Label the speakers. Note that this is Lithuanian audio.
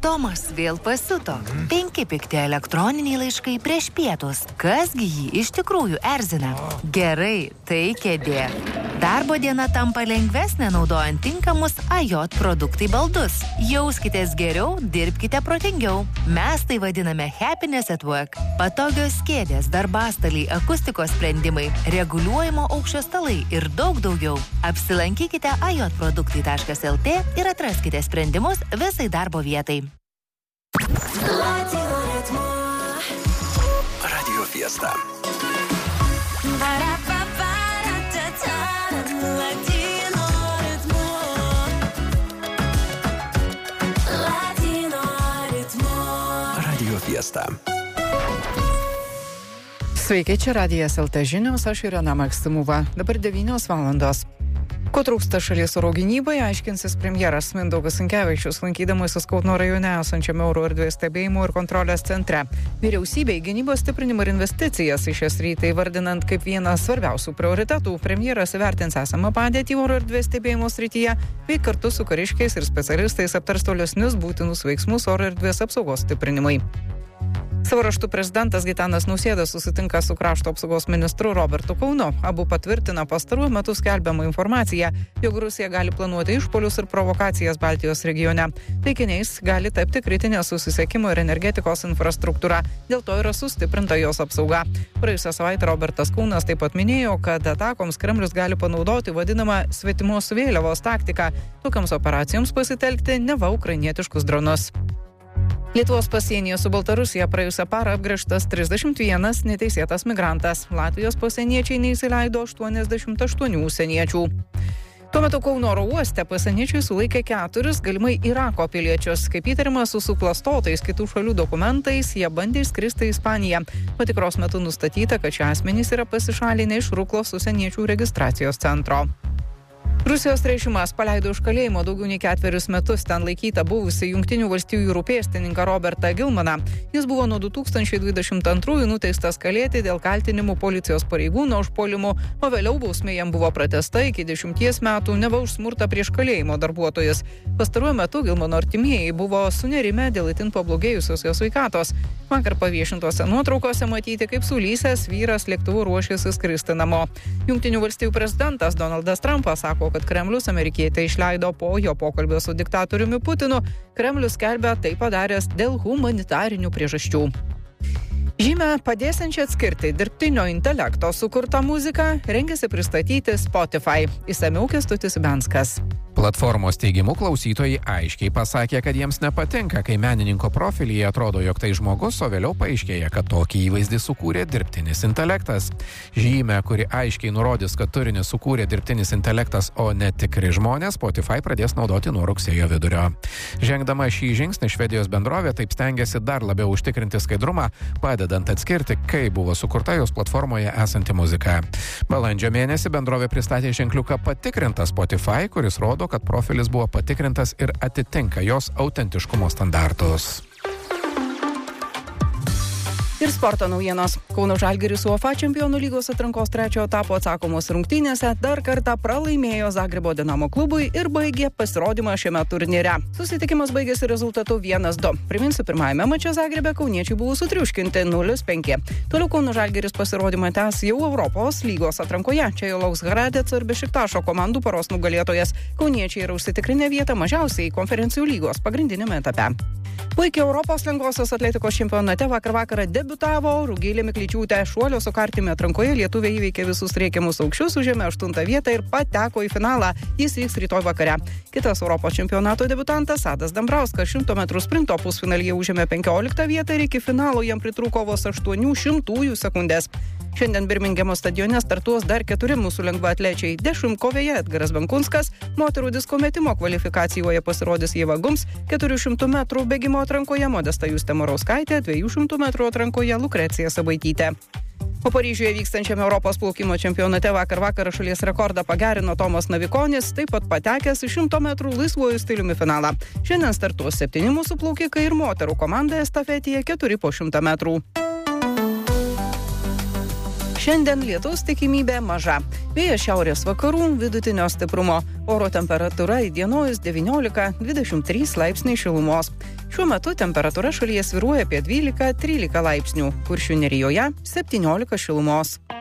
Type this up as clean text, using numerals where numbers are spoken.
Speaker 1: Tomas vėl pasiuto. 5 pikti elektroniniai laiškai prieš pietus. Kasgi jį iš tikrųjų erzina? Gerai, tai kėdė. Darbo diena tampa lengvesnė naudojant tinkamus AJ produktai baldus. Jauskitės geriau, dirbkite protingiau. Mes tai vadiname Happiness at Work. Patogios kėdės, darbastaliai, akustikos sprendimai, reguliuojamo aukščio stalai ir daug daugiau. Apsilankykite ajotproduktai.lt ir atraskite sprendimus visai darbo vietai.
Speaker 2: Radio Fiesta. Radio Fiesta.
Speaker 3: Sveiki, čia Radijas LT žinios, aš Irena Maksimova. Dabar 9 valandos. Ko trūksta šalies oro gynybai, aiškinsis premjeras Mindaugas Sinkevičius, lankydamasis Kauno rajone esančiame oro erdvės stebėjimo ir kontrolės centre. Vyriausybei gynybos stiprinimą ir investicijas į šią sritį įvardinant kaip vieną svarbiausių prioritetų, premjeras įvertins esamą padėtį oro erdvės stebėjimo srityje, bei kartu su kariškiais ir specialistais aptars tolesnius būtinus veiksmus oro erdvės apsaugos stiprinimai. Savo raštu prezidentas Gitanas Nausėda susitinka su krašto apsaugos ministru Robertu Kaunu. Abu patvirtina pastaruoju metu skelbiamą informaciją, jog Rusija gali planuoti išpuolius ir provokacijas Baltijos regione. Taikiniais gali tapti kritinė susisiekimo ir energetikos infrastruktūra, dėl to yra sustiprinta jos apsauga. Praėjusią savaitę Robertas Kaunas taip pat minėjo, kad atakoms Kremlius gali panaudoti vadinamą svetimos vėliavos taktiką, tokiams operacijoms pasitelkti neva ukrainietiškus dronus. Lietuvos pasienyje su Baltarusija praėjusią parą apgręžtas 31 neteisėtas migrantas. Latvijos pasieniečiai neįsileido 88 užsieniečių. Tuo metu Kauno oro uoste pasieniečiai sulaikė 4 galimai Irako piliečius. Kaip įtariama, su suklastotais kitų šalių dokumentais jie bandė išskristi į Ispaniją. Patikros metu nustatyta, kad šie asmenys yra pasišalinę iš Ruklos užsieniečių registracijos centro. Rusijos režimas paleido iš kalėjimo daugiau nei 4 metus ten laikytą buvusį Jungtinių valstijų jūrų pėstininką Robertą Gilmaną. Jis buvo nuo 2022 nuteistas kalėti dėl kaltinimų policijos pareigūno užpuolimu, o vėliau bausmė jam buvo pratęsta iki 10 metų neva už smurtą prieš kalėjimo darbuotojus. Pastaruoju metu Gilmano artimieji buvo sunerimę dėl itin pablogėjusios jo sveikatos. Vakar paviešintose nuotraukose matyti, kaip sulysęs vyras lėktuvu ruošėsi skristi namo. Jungtinių valstijų prezidentas Donaldas Trumpas sako, kad Kremlius amerikietę išleido po jo pokalbio su diktatoriumi Putinu. Kremlius skelbia tai padaręs dėl humanitarinių priežasčių. Žymę padėsiančią atskirti dirbtinio intelekto sukurtą muziką rengiasi pristatyti Spotify. Išsamiau Kęstutis Benskas.
Speaker 4: Platformos teigimu klausytojai aiškiai pasakė, kad jiems nepatinka, kai menininko profilyje atrodo, jog tai žmogus, o vėliau paaiškėja, kad tokį įvaizdį sukūrė dirbtinis intelektas. Žymę, kuri aiškiai nurodys, kad turinį sukūrė dirbtinis intelektas, o ne tikri žmonės, Spotify pradės naudoti nuo rugsėjo vidurio. Žengdama šį žingsnį, Švedijos bendrovė taip stengiasi dar labiau užtikrinti skaidrumą, padedant atskirti, kaip buvo sukurta jos platformoje esanti muzika. Balandžio mėnesį bendrovė pristatė ženkliuką patikrintą Spotify, kuris rodo, kad profilis buvo patikrintas ir atitinka jos autentiškumo standartus.
Speaker 3: Ir sporto naujienos. Kauno Žalgiris UEFA čempionų lygos atrankos 3 etapo atsakomos rungtynėse dar kartą pralaimėjo Zagrebo Dinamo klubui ir baigė pasirodymą šiame turnyre. Susitikimas baigėsi rezultatu 1-2. Priminsiu, pirmajame mače Zagrebe kauniečiai buvo sutriuškinti 0-5. Toliau Kauno Žalgiris pasirodymą tęs jau Europos lygos atrankoje. Čia jau lauks Hradec ir Bešiktašo komandų poros nugalėtojas. Kauniečiai yra užsitikrinę vietą mažiausiai konferencijų lygos pagrindinėme etape. Puikiai Europos lengvosios atletikos čempionate vakarą debiutavo Rugilė Miklyčiūtė. Šuolio su kartimi atrankoje lietuviai įveikė visus reikiamus aukščius, užėmė 8 vietą ir pateko į finalą. Jis vyks rytoj vakare. Kitas Europos čempionato debiutantas Adas Dambrauskas 100 metrų sprinto pusfinalyje užėmė 15 vietą ir iki finalo jam pritrūko vos 800 sekundės. Šiandien Birmingemo stadione startuos dar 4 mūsų lengvaatlečiai. Dešimtkovėje Edgaras Benkunskas, moterų disko metimo kvalifikacijoje pasirodys Ieva Gums, 400 metrų bėgimo atrankoje Modesta Justė Marauskaitė, 200 metrų atrankoje Lukrecija Sabaitytė. O Paryžiuje vykstančiame Europos plaukimo čempionate vakar šalies rekordą pagerino Tomas Navikonis, taip pat patekęs į 100 metrų laisvuoju stiliumi finalą. Šiandien startuos 7 mūsų plaukikai ir moterų komanda estafetėje 4 po 100 metrų. Šiandien lietaus tikimybė maža. Vėjas šiaurės vakarų vidutinio stiprumo. Oro temperatūra įdienojus 19-23 laipsniai šilumos. Šiuo metu temperatūra šalyje svyruoja apie 12-13 laipsnių. Kuršių nerijoje 17 šilumos.